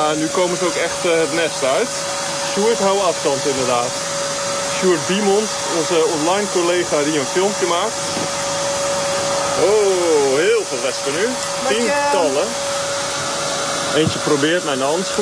Ja, nu komen ze ook echt het nest uit. Sjoerd, hou afstand inderdaad. Sjoerd Biemond, onze online collega die een filmpje maakt. Oh, heel veel wespen nu. Tientallen. Eentje probeert mijn handschoen.